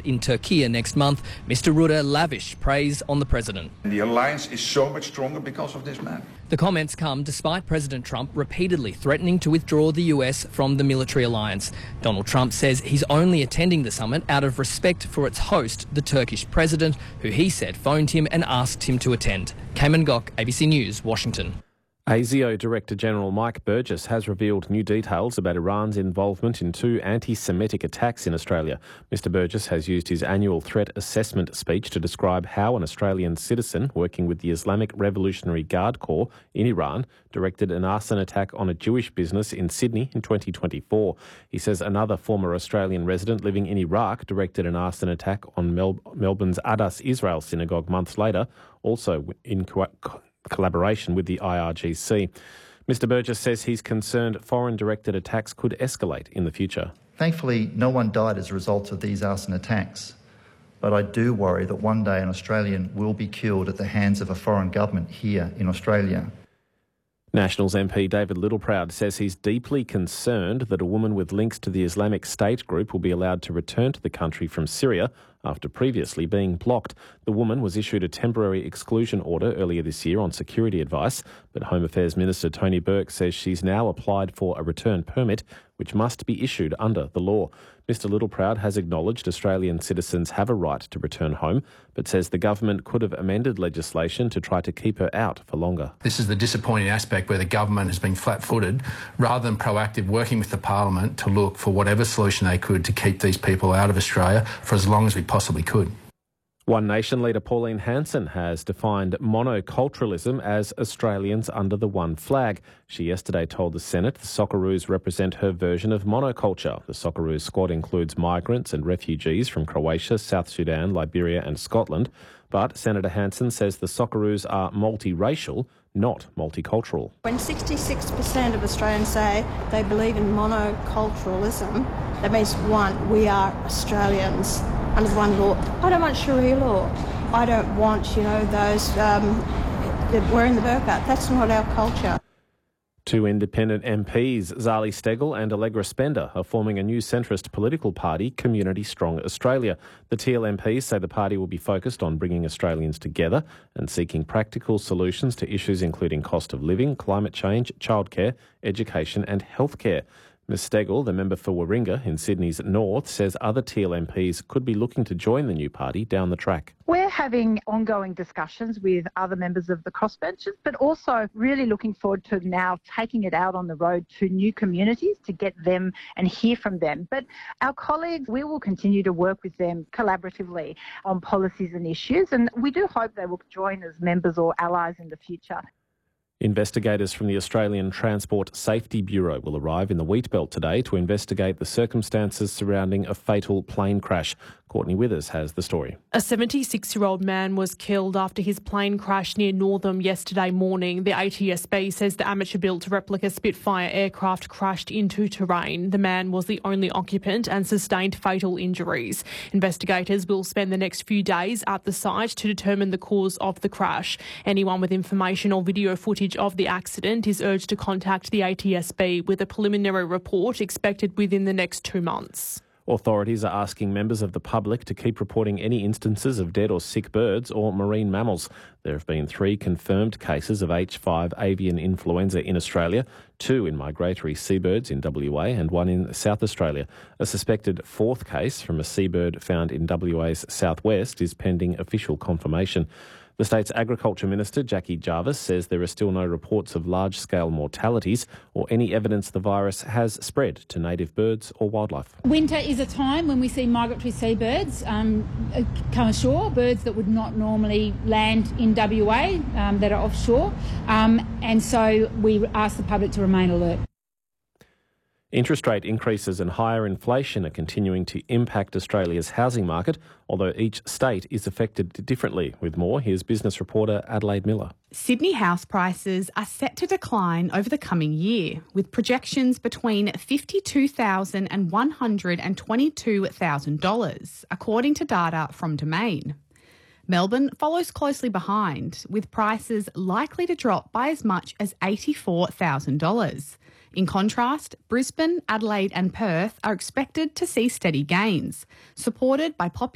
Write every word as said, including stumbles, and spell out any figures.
in Turkey next month, Mister Rutte lavished praise on the president. The alliance is so much stronger because of this man. The comments come despite President Trump repeatedly threatening to withdraw the U S from the military alliance. Donald Trump says he's only attending the summit out of respect for its host, the Turkish president, who he said phoned him and asked him to attend. Cayman Gok, A B C News, Washington. ASIO Director General Mike Burgess has revealed new details about Iran's involvement in two anti-Semitic attacks in Australia. Mister Burgess has used his annual threat assessment speech to describe how an Australian citizen working with the Islamic Revolutionary Guard Corps in Iran directed an arson attack on a Jewish business in Sydney in twenty twenty-four. He says another former Australian resident living in Iraq directed an arson attack on Mel- Melbourne's Adas Israel synagogue months later, also in co- collaboration with the I R G C. Mister Burgess says he's concerned foreign-directed attacks could escalate in the future. Thankfully, no one died as a result of these arson attacks, but I do worry that one day an Australian will be killed at the hands of a foreign government here in Australia. Nationals M P David Littleproud says he's deeply concerned that a woman with links to the Islamic State group will be allowed to return to the country from Syria after previously being blocked. The woman was issued a temporary exclusion order earlier this year on security advice, but Home Affairs Minister Tony Burke says she's now applied for a return permit, which must be issued under the law. Mister Littleproud has acknowledged Australian citizens have a right to return home, but says the government could have amended legislation to try to keep her out for longer. This is the disappointing aspect where the government has been flat-footed rather than proactive, working with the parliament to look for whatever solution they could to keep these people out of Australia for as long as we possibly could. One Nation leader Pauline Hanson has defined monoculturalism as Australians under the one flag. She yesterday told the Senate the Socceroos represent her version of monoculture. The Socceroos squad includes migrants and refugees from Croatia, South Sudan, Liberia and Scotland. But Senator Hanson says the Socceroos are multiracial, not multicultural. When sixty-six percent of Australians say they believe in monoculturalism, that means, one, we are Australians under one law. I don't want Sharia law. I don't want, you know, those um, that wearing the burqa. That's not our culture. Two independent M Ps, Zali Steggall and Allegra Spender, are forming a new centrist political party, Community Strong Australia. The T L M Ps say the party will be focused on bringing Australians together and seeking practical solutions to issues including cost of living, climate change, childcare, education and healthcare. Miz Steggall, the member for Warringah in Sydney's north, says other T L M Ps could be looking to join the new party down the track. We're having ongoing discussions with other members of the crossbenches, but also really looking forward to now taking it out on the road to new communities to get them and hear from them. But our colleagues, we will continue to work with them collaboratively on policies and issues, and we do hope they will join as members or allies in the future. Investigators from the Australian Transport Safety Bureau will arrive in the Wheatbelt today to investigate the circumstances surrounding a fatal plane crash. Courtney Withers has the story. A seventy-six-year-old man was killed after his plane crashed near Northam yesterday morning. The A T S B says the amateur-built replica Spitfire aircraft crashed into terrain. The man was the only occupant and sustained fatal injuries. Investigators will spend the next few days at the site to determine the cause of the crash. Anyone with information or video footage of the accident is urged to contact the A T S B with a preliminary report expected within the next two months. Authorities are asking members of the public to keep reporting any instances of dead or sick birds or marine mammals. There have been three confirmed cases of H five avian influenza in Australia, two in migratory seabirds in W A and one in South Australia. A suspected fourth case from a seabird found in W A's southwest is pending official confirmation. The state's Agriculture Minister, Jackie Jarvis, says there are still no reports of large-scale mortalities or any evidence the virus has spread to native birds or wildlife. Winter is a time when we see migratory seabirds um, come ashore, birds that would not normally land in W A um, that are offshore, um, and so we ask the public to remain alert. Interest rate increases and higher inflation are continuing to impact Australia's housing market, although each state is affected differently. With more, here's business reporter Adelaide Miller. Sydney house prices are set to decline over the coming year, with projections between fifty-two thousand dollars and one hundred twenty-two thousand dollars, according to data from Domain. Melbourne follows closely behind, with prices likely to drop by as much as eighty-four thousand dollars. In contrast, Brisbane, Adelaide and Perth are expected to see steady gains, supported by popular